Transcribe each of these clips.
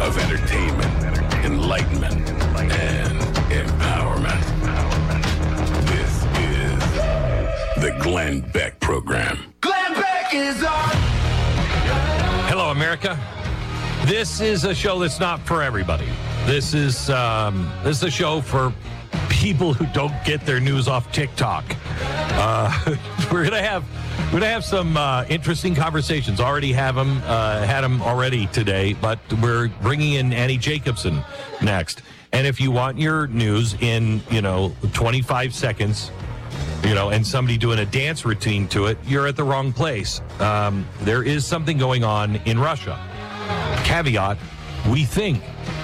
of entertainment, enlightenment, and empowerment. This is the Glenn Beck Program. Glenn Beck is on! Hello, America. This is a show that's not for everybody. This is a show for people who don't get their news off TikTok. We're gonna have some interesting conversations. Already had them already today, but we're bringing in Annie Jacobson next. And if you want your news in 25 seconds, and somebody doing a dance routine to it, you're at the wrong place. There is something going on in Russia. Caveat: we think.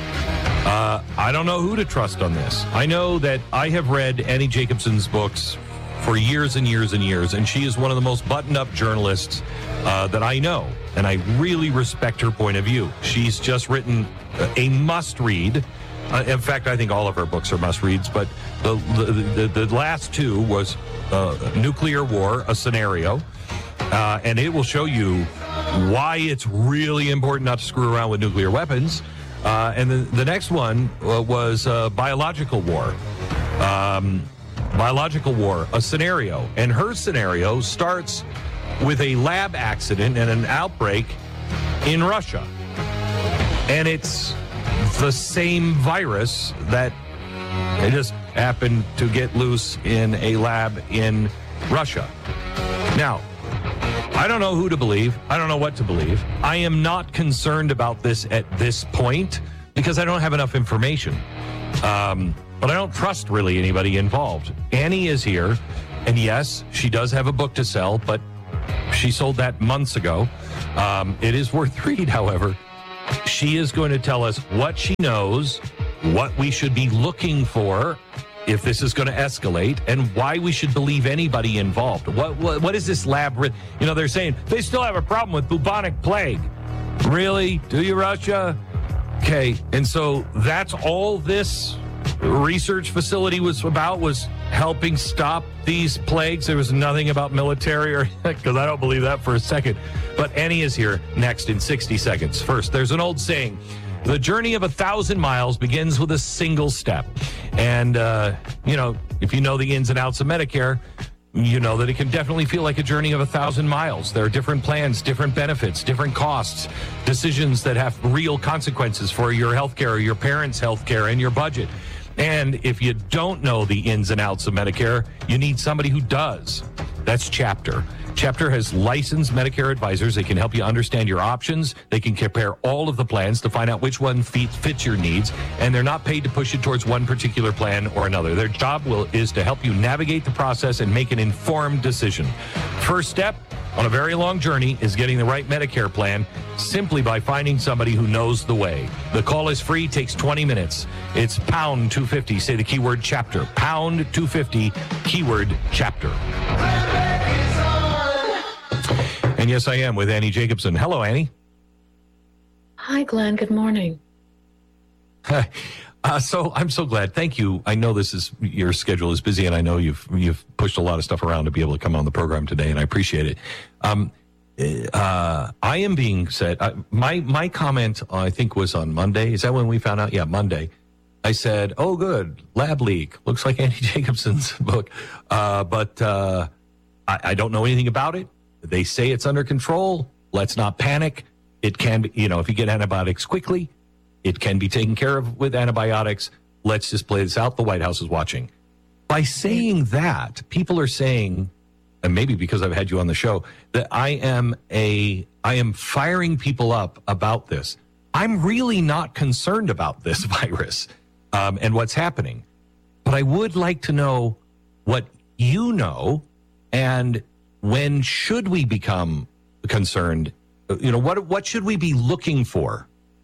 I don't know who to trust on this. I know that I have read Annie Jacobson's books for years and years and years, and she is one of the most buttoned-up journalists that I know, and I really respect her point of view. She's just written a must-read. In fact, I think all of her books are must-reads, but the last two was Nuclear War, a Scenario, and it will show you why it's really important not to screw around with nuclear weapons. And the next one was Biological War. Biological War, a Scenario. And her scenario starts with a lab accident and an outbreak in Russia. And it's the same virus that it just happened to get loose in a lab in Russia. Now, I don't know who to believe. I don't know what to believe. I am not concerned about this at this point because I don't have enough information. But I don't trust really anybody involved. Annie is here, and yes, she does have a book to sell, but she sold that months ago. It is worth read, however. She is going to tell us what she knows, what we should be looking for if this is going to escalate, and why we should believe anybody involved. What is this lab? They're saying they still have a problem with bubonic plague. Really? Do you, Russia? Okay, and so that's all this research facility was about, was helping stop these plagues. There was nothing about military, or because I don't believe that for a second. But Annie is here next in 60 seconds. First, there's an old saying: the journey of 1,000 miles begins with a single step. And, if you know the ins and outs of Medicare, you know that it can definitely feel like a journey of 1,000 miles. There are different plans, different benefits, different costs, decisions that have real consequences for your healthcare or your parents' healthcare and your budget. And if you don't know the ins and outs of Medicare, you need somebody who does. That's Chapter. Chapter has licensed Medicare advisors. They can help you understand your options. They can compare all of the plans to find out which one fits your needs. And they're not paid to push you towards one particular plan or another. Their job is to help you navigate the process and make an informed decision. First step on a very long journey is getting the right Medicare plan simply by finding somebody who knows the way. The call is free, takes 20 minutes. It's pound 250. Say the keyword Chapter. Pound 250, keyword Chapter. And yes, I am with Annie Jacobson. Hello, Annie. Hi, Glenn. Good morning. So I'm so glad. Thank you. I know your schedule is busy, and I know you've pushed a lot of stuff around to be able to come on the program today, and I appreciate it. I am being said. My comment, I think, was on Monday. Is that when we found out? Yeah, Monday. I said, "Oh, good, lab leak. Looks like Annie Jacobson's book," but I don't know anything about it. They say it's under control. Let's not panic. It can be, if you get antibiotics quickly, it can be taken care of with antibiotics. Let's just play this out. The White House is watching. By saying that, people are saying, and maybe because I've had you on the show, that I am firing people up about this. I'm really not concerned about this virus and what's happening. But I would like to know what you know, and when should we become concerned? What should we be looking for?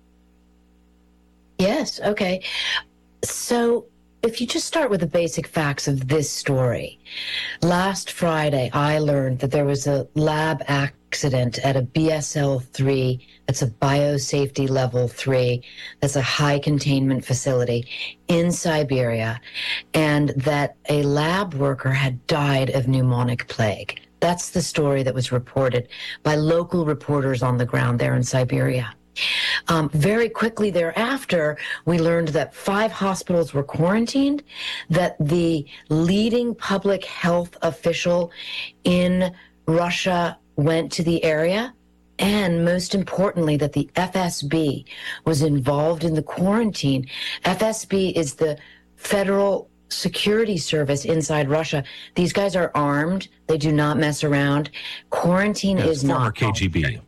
Yes, okay. So if you just start with the basic facts of this story. Last Friday, I learned that there was a lab accident at a BSL-3, that's a biosafety level 3, that's a high containment facility in Siberia, and that a lab worker had died of pneumonic plague. That's the story that was reported by local reporters on the ground there in Siberia. Very quickly thereafter, we learned that 5 hospitals were quarantined, that the leading public health official in Russia went to the area, and most importantly, that the FSB was involved in the quarantine. FSB is the Federal Security Service inside Russia. These guys are armed. They do not mess around. Quarantine is former not KGB.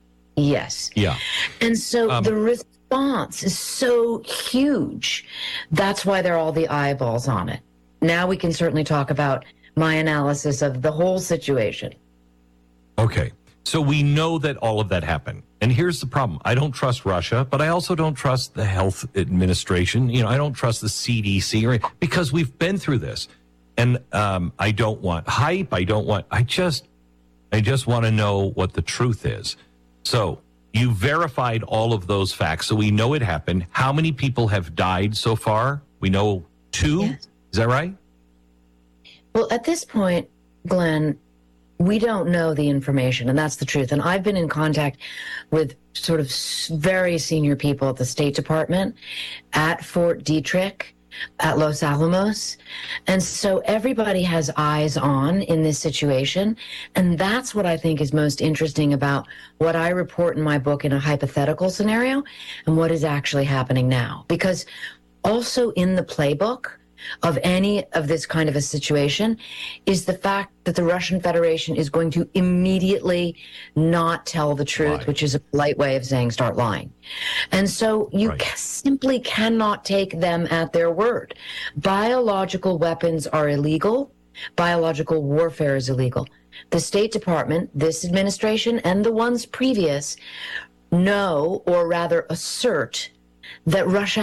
Yes. Yeah. And so the response is so huge. That's why there are all the eyeballs on it. Now we can certainly talk about my analysis of the whole situation. Okay. So we know that all of that happened. And here's the problem. I don't trust Russia, but I also don't trust the health administration. I don't trust the CDC because we've been through this. And I don't want hype. I just want to know what the truth is. So you verified all of those facts. So we know it happened. How many people have died so far? We know 2. Yes. Is that right? Well, at this point, Glenn, we don't know the information, and that's the truth. And I've been in contact with sort of very senior people at the State Department, at Fort Detrick, at Los Alamos. And so everybody has eyes on in this situation. And that's what I think is most interesting about what I report in my book in a hypothetical scenario and what is actually happening now. Because also in the playbook of any of this kind of a situation is the fact that the Russian Federation is going to immediately not tell the truth, which is a polite way of saying start lying. And so you simply cannot take them at their word. Biological weapons are illegal. Biological warfare is illegal. The State Department, this administration, and the ones previous know, or rather assert, that Russia